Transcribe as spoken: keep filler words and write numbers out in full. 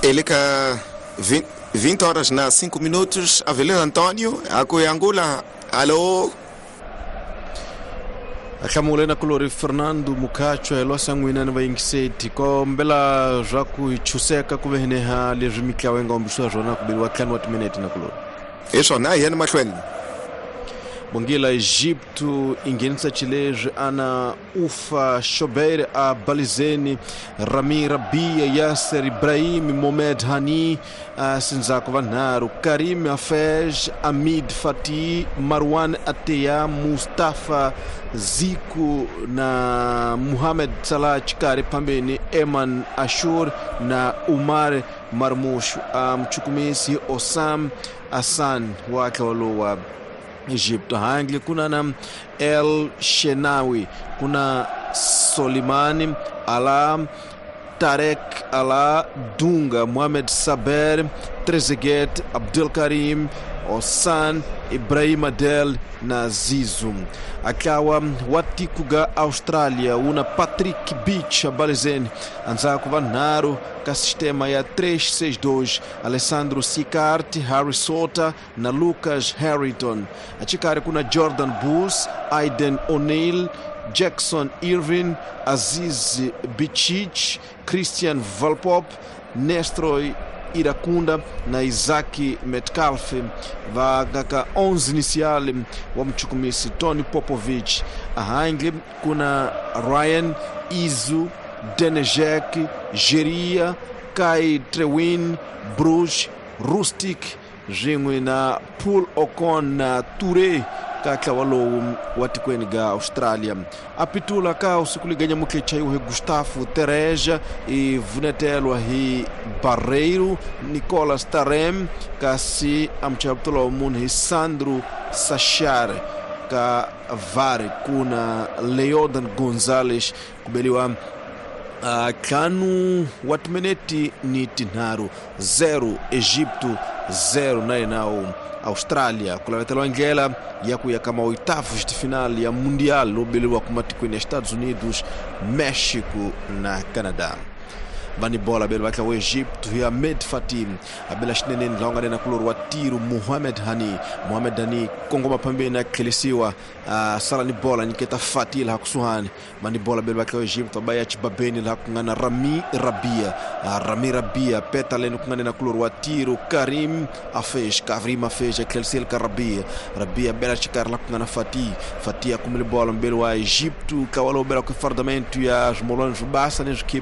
Eleka vinte horas na cinco minutos. Avelino Antônio, Akuyangula. Alô? Akamulena kulori Fernando Mukacho elo sangwina na ingiseti ko mbela jaku chuseka kubeneha lejimika wenga ombuswa jona kubilwa kan wat minute na kulori. Eso na yana mashweni. Bongila Egipto ingenza chileje ana Ufa Shobeir a Balizeni Rami Rabia Yasser Ibrahim Mohamed Hani Sinzako Vanaro Karim Afej Amid Fati Marwan Ateya Mustafa Ziku na Muhammad Salah Chikari pambeni Eman Ashur na Umar Marmush mchukumisi Osam Hassan wake walowa Egypto. Hangli kuna na El Shenawi, kuna Solimani Ala, Tarek Ala Dunga, Mohamed Saber, Trezeguet, Abdul Karim, Osan, Ibrahim Adel na Zizum. Akawa watikuga Austrália, una Patrick Beach Balizeni, Anzako Vanaro, ka sistema ya três seis dois, Alessandro Sicart, Harry Sota na Lucas Harrington. Achikari kuna Jordan Bus, Aiden O'Neill, Jackson Irvin, Aziz Bichich, Christian Valpop, Nestroy Irakunda na Isaki Metcalfe. Vagaka onze iniciali wa mchukumisi Tony Popovich. Ahangli kuna Ryan Izu, Denejek, Geria, Kai Trewin, Bruges, Rustic, Jingwe na Paul Ocon na Toure kaka walo watikweni ga Australia. Apitula ka usikuliganya mukecha yuhe Gustavo Tereja e vunetelwa hi Barreiro, Nicolas Tarem kasi amchabtula umun hi Sandro Sachare ka Vare kuna Leodan Gonzalez kubeliwa Uh, kanu watmeneti ni tinaru zero Egipto zero na nao Australia kulavetelo Angela yaku ya kama oitavos de final ya mundial lobeliwa kumati nos Estados Unidos, México na Canadá. Bani bola belo waka wa Egipto ya Med Fatim abela shinenen longa na kulor wa tiro Mohamed Hani Mohamed Hani Kongo mapambe na kelisiwa uh, sala ni bola niketa Fatil hakusuhani bani bola belo waka wa Egipto baya chibabeni la kungana Rami Rabia uh, Rami Rabia petale kungana na kulor wa tiro Karim Afej Karim Afej kelsil Karabia Rabia bela chikar la kungana Fati Fati akumile bola belo wa Egipto kawalo bela kwa fardamento ya jmolon jubasa ne